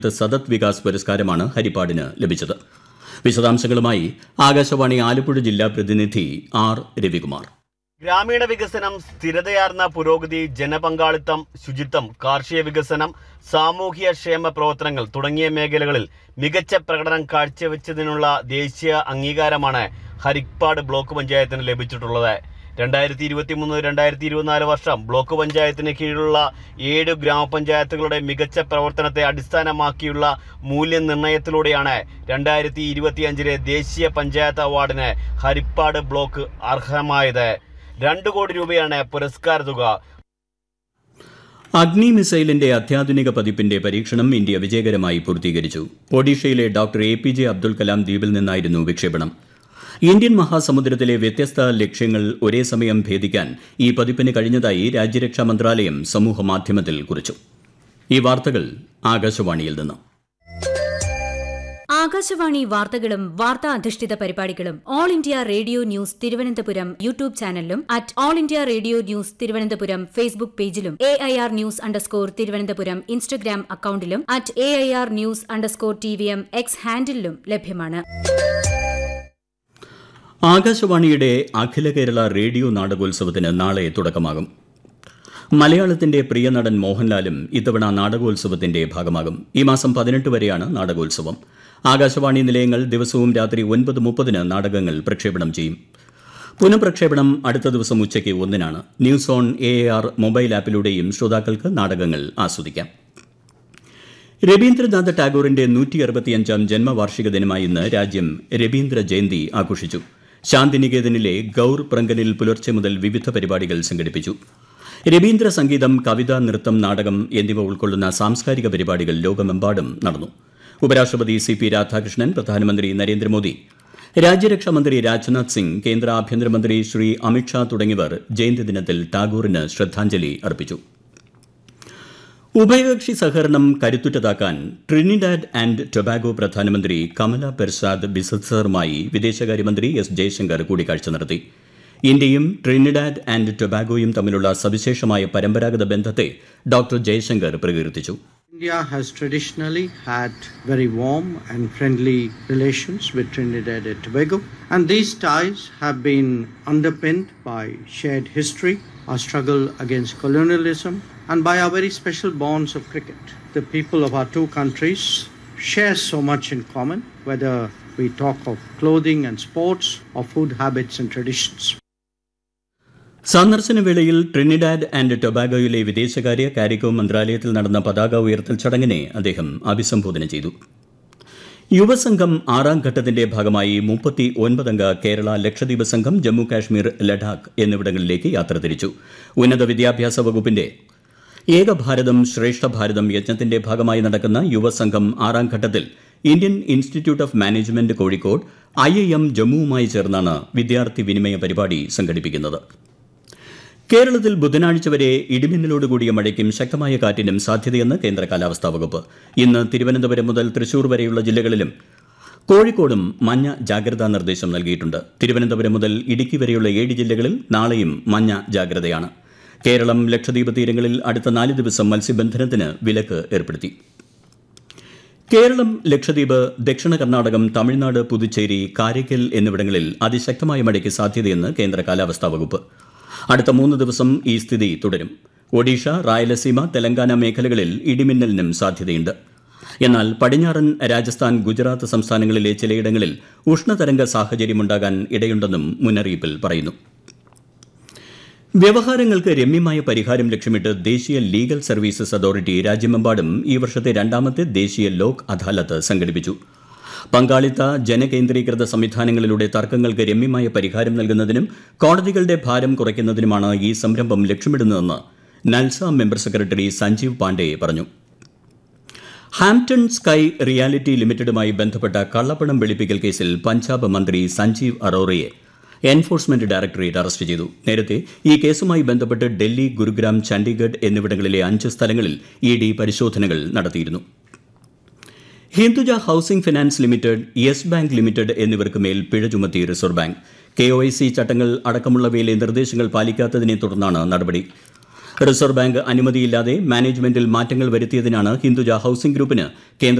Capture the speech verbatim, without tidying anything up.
സദത് വികാസ് പുരസ്കാരമാണ് ഹരിപ്പാടിന് ലഭിച്ചത്. വിശദാംശങ്ങളുമായി ആകാശവാണി ആലപ്പുഴ ജില്ലാ പ്രതിനിധി ആർ രവികുമാർ. ഗ്രാമീണ വികസനം, സ്ഥിരതയാർന്ന പുരോഗതി, ജനപങ്കാളിത്തം, ശുചിത്വം, കാർഷിക വികസനം, സാമൂഹ്യ ക്ഷേമ പ്രവർത്തനങ്ങൾ തുടങ്ങിയ മേഖലകളിൽ മികച്ച പ്രകടനം കാഴ്ചവെച്ചതിനുള്ള ദേശീയ അംഗീകാരമാണ് ഹരിപ്പാട് ബ്ലോക്ക് പഞ്ചായത്തിന് ലഭിച്ചിട്ടുള്ളത്. രണ്ടായിരത്തി ഇരുപത്തി മൂന്ന് രണ്ടായിരത്തി ഇരുപത്തിനാല് വർഷം ബ്ലോക്ക് പഞ്ചായത്തിന് കീഴിലുള്ള ഏഴ് ഗ്രാമപഞ്ചായത്തുകളുടെ മികച്ച പ്രവർത്തനത്തെ അടിസ്ഥാനമാക്കിയുള്ള മൂല്യനിർണ്ണയത്തിലൂടെയാണ് രണ്ടായിരത്തി ഇരുപത്തിയഞ്ചിലെ ദേശീയ പഞ്ചായത്ത് അവാർഡിന് ഹരിപ്പാട് ബ്ലോക്ക് അർഹമായത്. രണ്ട് കോടി രൂപയാണ് പുരസ്കാര തുക. അഗ്നി മിസൈലിന്റെ അത്യാധുനിക പതിപ്പിന്റെ പരീക്ഷണം ഇന്ത്യ വിജയകരമായി പൂർത്തീകരിച്ചു. ഒഡീഷയിലെ doctor A P J Abdul Kalam ദ്വീപിൽ നിന്നായിരുന്നു വിക്ഷേപണം. ഇന്ത്യൻ മഹാസമുദ്രത്തിലെ വ്യത്യസ്ത ലക്ഷ്യങ്ങൾ ഒരേ സമയം ഭേദിക്കാൻ ഈ പതിപ്പിന് കഴിഞ്ഞതായി രാജ്യരക്ഷാ മന്ത്രാലയം സമൂഹമാധ്യമത്തിൽ കുറിച്ചു. ഈ വാർത്തകൾ ആകാശവാണിയിൽ നിന്ന്. ആകാശവാണി വാർത്തകളും വാർത്താ അധിഷ്ഠിത പരിപാടികളും all India radio news Thiruvananthapuram YouTube ചാനലിലും at all India radio news Thiruvananthapuram Facebook പേജിലും A I R news underscore Thiruvananthapuram Instagram അക്കൌണ്ടിലും at A I R news underscore T V M X ഹാൻഡിലും ലഭ്യമാണ്. ആകാശവാണിയുടെ അഖില കേരള റേഡിയോ നാടകോത്സവത്തിന് നാളെ തുടക്കമാകും. മലയാളത്തിന്റെ പ്രിയ നടൻ മോഹൻലാലും ഇത്തവണ നാടകോത്സവത്തിന്റെ ഭാഗമാകും. ഈ മാസം പതിനെട്ട് വരെയാണ് നാടകോത്സവം. ആകാശവാണി നിലയങ്ങൾ ദിവസവും രാത്രി ഒൻപത് മുപ്പതിന് നാടകങ്ങൾ പ്രക്ഷേപണം ചെയ്യും. പുനഃപ്രക്ഷേപണം അടുത്ത ദിവസം ഉച്ചയ്ക്ക് ഒന്നിനാണ്. News on A R mobile ആപ്പിലൂടെയും ശ്രോതാക്കൾക്ക് നാടകങ്ങൾ ആസ്വദിക്കാം. രവീന്ദ്രനാഥ ടാഗോറിന്റെ നൂറ്റി അറുപത്തിയഞ്ചാം ജന്മവാർഷിക ദിനമായി ഇന്ന് രാജ്യം രവീന്ദ്ര ജയന്തി ആഘോഷിച്ചു. ശാന്തിനികേതനിലെ ഗൌർ പ്രങ്കലിൽ പുലർച്ചെ മുതൽ വിവിധ പരിപാടികൾ സംഘടിപ്പിച്ചു. രവീന്ദ്ര സംഗീതം, കവിത, നൃത്തം, നാടകം എന്നിവ ഉൾക്കൊള്ളുന്ന സാംസ്കാരിക പരിപാടികൾ ലോകമെമ്പാടും നടന്നു. ഉപരാഷ്ട്രപതി സി പി രാധാകൃഷ്ണൻ, പ്രധാനമന്ത്രി നരേന്ദ്രമോദി, രാജ്യരക്ഷാമന്ത്രി രാജ്നാഥ് സിംഗ്, കേന്ദ്ര ആഭ്യന്തരമന്ത്രി ശ്രീ അമിത്ഷാ തുടങ്ങിയവർ ജയന്തി ദിനത്തിൽ ടാഗോറിന് ശ്രദ്ധാഞ്ജലി അർപ്പിച്ചു. ഉഭയകക്ഷി സഹകരണം കരുത്തുറ്റതാക്കാൻ ട്രിനിഡാഡ് ആൻഡ് ടൊബാഗോ പ്രധാനമന്ത്രി കമല പെർസാദ് ബിസസറുമായി വിദേശകാര്യമന്ത്രി എസ് ജയശങ്കർ കൂടിക്കാഴ്ച നടത്തി. ഇന്ത്യയും ട്രിനിഡാഡ് ആൻഡ് ടൊബാഗോയും തമ്മിലുള്ള സവിശേഷമായ പരമ്പരാഗത ബന്ധത്തെ ഡോക്ടർ ജയശങ്കർ പ്രകീർത്തിച്ചു. India has traditionally had very warm and friendly relations with Trinidad and Tobago, and these ties have been underpinned by shared history, our struggle against colonialism, and by our very special bonds of cricket. The people of our two countries share so much in common, whether we talk of clothing and sports or food habits and traditions. സന്ദർശനവേളയിൽ Trinidad and ടൊബാഗോയിലെ വിദേശകാര്യ CARICOM മന്ത്രാലയത്തിൽ നടന്ന പതാക ഉയർത്തൽ ചടങ്ങിനെ അദ്ദേഹം അഭിസംബോധന ചെയ്തു. യുവസംഘം ആറാം ഘട്ടത്തിന്റെ ഭാഗമായി മുപ്പത്തി ഒൻപതംഗ കേരള ലക്ഷദ്വീപ് സംഘം ജമ്മു കാശ്മീർ, ലഡാക്ക് എന്നിവിടങ്ങളിലേക്ക് യാത്ര തിരിച്ചു. ഉന്നത വിദ്യാഭ്യാസ വകുപ്പിന്റെ ഏകഭാരതം ശ്രേഷ്ഠ ഭാരതം യജ്ഞത്തിന്റെ ഭാഗമായി നടക്കുന്ന യുവസംഘം ആറാം ഘട്ടത്തിൽ Indian institute of management Kozhikode, I I M ജമ്മുവുമായി ചേർന്നാണ് വിദ്യാർത്ഥി വിനിമയ പരിപാടി സംഘടിപ്പിക്കുന്നത്. കേരളത്തിൽ ബുധനാഴ്ച വരെ ഇടിമിന്നലോടുകൂടിയ മഴയ്ക്കും ശക്തമായ കാറ്റിനും സാധ്യതയെന്ന് കേന്ദ്ര കാലാവസ്ഥാ വകുപ്പ്. ഇന്ന് തിരുവനന്തപുരം മുതൽ തൃശൂർ വരെയുള്ള ജില്ലകളിലും കോഴിക്കോടും മഞ്ഞ ജാഗ്രതാ നിർദ്ദേശം നൽകിയിട്ടുണ്ട്. തിരുവനന്തപുരം മുതൽ ഇടുക്കി വരെയുള്ള ഏഴ് ജില്ലകളിൽ നാളെയും മഞ്ഞ ജാഗ്രതയാണ്. കേരളം, ലക്ഷദ്വീപ് തീരങ്ങളിൽ അടുത്ത നാല് ദിവസം മത്സ്യബന്ധനത്തിന് വിലക്ക് ഏർപ്പെടുത്തി. കേരളം, ലക്ഷദ്വീപ്, ദക്ഷിണ കർണാടകം, തമിഴ്നാട്, പുതുച്ചേരി, കാരയ്ക്കൽ എന്നിവിടങ്ങളിൽ അതിശക്തമായ മഴയ്ക്ക് സാധ്യതയെന്ന് കേന്ദ്ര കാലാവസ്ഥാ വകുപ്പ്. അടുത്ത മൂന്ന് ദിവസം ഈ സ്ഥിതി തുടരും. ഒഡീഷ, റായലസീമ, തെലങ്കാന മേഖലകളിൽ ഇടിമിന്നലിനും സാധ്യതയുണ്ട്. എന്നാൽ പടിഞ്ഞാറൻ രാജസ്ഥാൻ, ഗുജറാത്ത് സംസ്ഥാനങ്ങളിലെ ചിലയിടങ്ങളിൽ ഉഷ്ണതരംഗ സാഹചര്യമുണ്ടാകാൻ ഇടയുണ്ടെന്നും മുന്നറിയിപ്പിൽ പറയുന്നു. വ്യവഹാരങ്ങൾക്ക് രമ്യമായ പരിഹാരം ലക്ഷ്യമിട്ട് ദേശീയ ലീഗൽ സർവീസസ് അതോറിറ്റി രാജ്യമെമ്പാടും ഈ വർഷത്തെ രണ്ടാമത്തെ ദേശീയ ലോക് അദാലത്ത് സംഘടിപ്പിച്ചു. പങ്കാളിത്ത ജനകേന്ദ്രീകൃത സംവിധാനങ്ങളിലൂടെ തർക്കങ്ങൾക്ക് രമ്യമായ പരിഹാരം നൽകുന്നതിനും കോടതികളുടെ ഭാരം കുറയ്ക്കുന്നതിനുമാണ് ഈ സംരംഭം ലക്ഷ്യമിടുന്നതെന്ന് നൽസ മെമ്പർ സെക്രട്ടറി സഞ്ജീവ് പാണ്ഡെ പറഞ്ഞു. ഹാംപ്ടൺ സ്കൈ റിയാലിറ്റി ലിമിറ്റഡുമായി ബന്ധപ്പെട്ട കള്ളപ്പണം വെളുപ്പിക്കൽ കേസിൽ പഞ്ചാബ് മന്ത്രി സഞ്ജീവ് അറോറയെ എൻഫോഴ്സ്മെന്റ് ഡയറക്ടറേറ്റ് അറസ്റ്റ് ചെയ്തു. നേരത്തെ ഈ കേസുമായി ബന്ധപ്പെട്ട് ഡൽഹി, ഗുരുഗ്രാം, ചണ്ഡീഗഡ് എന്നിവിടങ്ങളിലെ അഞ്ച് സ്ഥലങ്ങളിൽ ഇ ഡി പരിശോധനകൾ നടത്തിയിരുന്നു. Hinduja housing finance limited, yes bank limited എന്നിവർക്ക് മേൽ പിഴ ചുമത്തി reserve bank. K O I C ചട്ടങ്ങൾ അടക്കമുള്ളവയിലെ നിർദ്ദേശങ്ങൾ പാലിക്കാത്തതിനെ തുടർന്നാണ് നടപടി. റിസർവ് ബാങ്ക് അനുമതിയില്ലാതെ മാനേജ്മെന്റിൽ മാറ്റങ്ങൾ വരുത്തിയതിനാണ് ഹിന്ദുജ ഹൌസിംഗ് ഗ്രൂപ്പിന് കേന്ദ്ര